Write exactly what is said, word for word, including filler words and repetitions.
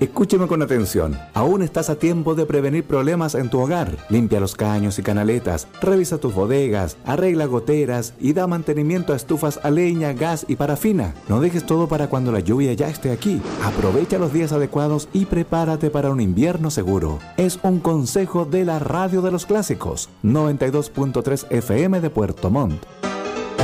Escúcheme con atención. Aún estás a tiempo de prevenir problemas en tu hogar. Limpia los caños y canaletas, revisa tus bodegas, arregla goteras y da mantenimiento a estufas a leña, gas y parafina. No dejes todo para cuando la lluvia ya esté aquí. Aprovecha los días adecuados y prepárate para un invierno seguro. Es un consejo de la Radio de los Clásicos, noventa y dos punto tres F M de Puerto Montt.